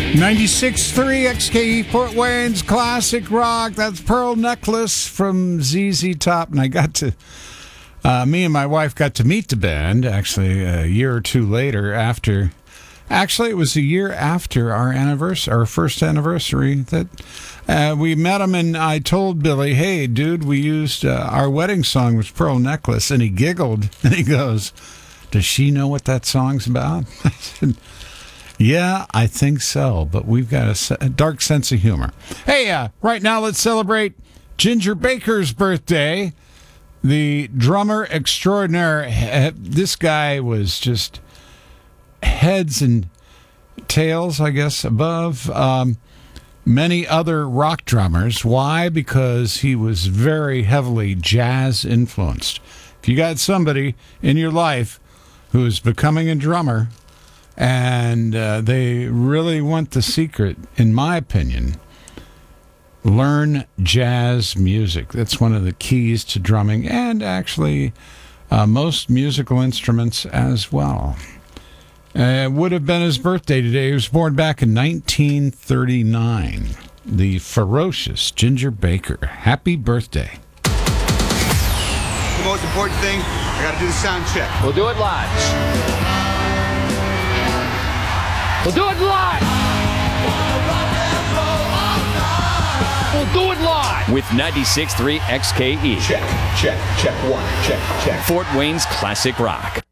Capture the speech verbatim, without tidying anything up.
ninety-six point three X K E Fort Wayne's Classic Rock. That's Pearl Necklace from Z Z Top. And I got to, uh, me and my wife got to meet the band actually a year or two later after, actually it was a year after our anniversary, our first anniversary that uh, we met them. And I told Billy, hey, dude, we used uh, our wedding song was Pearl Necklace. And he giggled and he goes, does she know what that song's about? I said, yeah, I think so, but we've got a, se- a dark sense of humor. Hey, uh, right now let's celebrate Ginger Baker's birthday. The drummer extraordinaire. He- this guy was just heads and tails, I guess, above um, many other rock drummers. Why? Because he was very heavily jazz influenced. If you got somebody in your life who is becoming a drummer, and uh, they really want the secret, in my opinion, learn jazz music. That's one of the keys to drumming and actually uh, most musical instruments as well. Uh, it would have been his birthday today. He was born back in nineteen thirty-nine. The ferocious Ginger Baker. Happy birthday. The most important thing, I got to do the sound check. We'll do it live. We'll do it live! We'll do it live! With ninety-six point three X K E. Check, check, check one, check, check. Fort Wayne's Classic Rock.